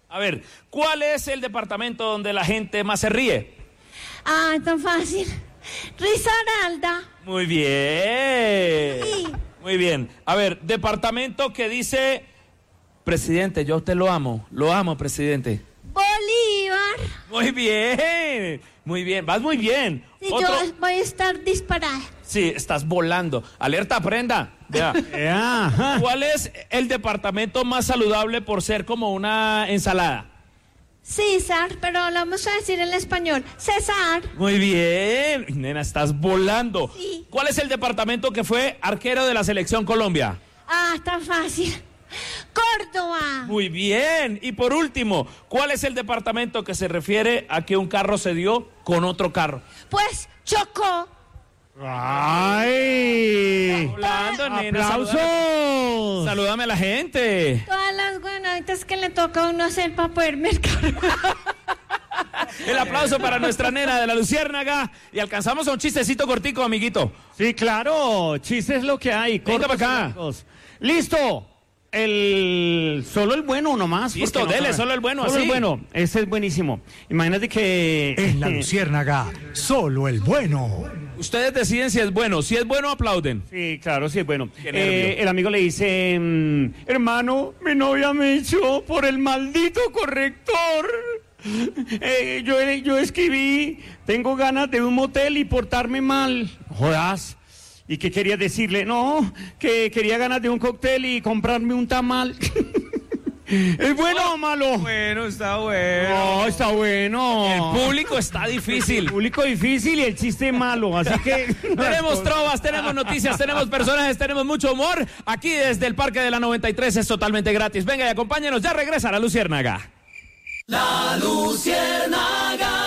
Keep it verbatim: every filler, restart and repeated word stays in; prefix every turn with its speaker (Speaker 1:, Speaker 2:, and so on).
Speaker 1: A ver, ¿cuál es el departamento donde la gente más se ríe?
Speaker 2: Ah, tan fácil. Risaralda.
Speaker 1: Muy bien.
Speaker 2: Sí.
Speaker 1: Muy bien. A ver, departamento que dice, presidente, yo a usted lo amo, lo amo, presidente.
Speaker 2: Bolívar.
Speaker 1: Muy bien, muy bien, vas muy bien.
Speaker 2: Sí,
Speaker 1: Otro...
Speaker 2: yo voy a estar disparada.
Speaker 1: Sí, estás volando. Alerta, prenda. Vea. ¿Cuál es el departamento más saludable por ser como una ensalada?
Speaker 2: César, pero lo vamos a decir en español. César.
Speaker 1: Muy bien, nena, estás volando.
Speaker 2: Sí.
Speaker 1: ¿Cuál es el departamento que fue arquero de la selección Colombia?
Speaker 2: Ah, tan fácil. Córdoba.
Speaker 1: Muy bien. Y por último, ¿cuál es el departamento que se refiere a que un carro se dio con otro carro?
Speaker 2: Pues chocó.
Speaker 3: ¡Ay!
Speaker 1: Volando, nena.
Speaker 3: ¡Aplausos!
Speaker 1: Salúdame, salúdame a la gente.
Speaker 2: Todas las buenaditas que le toca a uno hacer para poder mercar.
Speaker 1: El aplauso para nuestra nena de la Luciérnaga. Y alcanzamos a un chistecito cortico, amiguito.
Speaker 3: Sí, claro, chiste es lo que hay.
Speaker 1: Venga
Speaker 3: cortos
Speaker 1: para acá.
Speaker 3: y largos. ¡Listo! El solo el bueno nomás.
Speaker 1: Listo,
Speaker 3: porque
Speaker 1: dele,
Speaker 3: sabe.
Speaker 1: solo el bueno,
Speaker 3: Solo
Speaker 1: así.
Speaker 3: el bueno, ese es buenísimo. Imagínate que
Speaker 4: En la Luciérnaga, solo el bueno.
Speaker 1: Ustedes deciden si es bueno. Si es bueno, aplauden.
Speaker 3: Sí, claro, sí es bueno.
Speaker 1: Qué nervio.
Speaker 3: Eh, el amigo le dice, mm, hermano, mi novia me echó por el maldito corrector. Eh, yo, yo escribí, tengo ganas de un motel y portarme mal. Jodas. ¿Y qué quería decirle? No, que quería ganas de un cóctel y comprarme un tamal. ¿Es bueno o malo?
Speaker 1: Bueno, está bueno.
Speaker 3: No, está bueno.
Speaker 1: El público está difícil.
Speaker 3: El público difícil y el chiste malo, así que...
Speaker 1: Tenemos trovas, tenemos noticias, tenemos personajes, tenemos mucho humor. Aquí desde el Parque de la noventa y tres es totalmente gratis. Venga y acompáñenos, ya regresa la Luciérnaga.
Speaker 5: La Luciérnaga.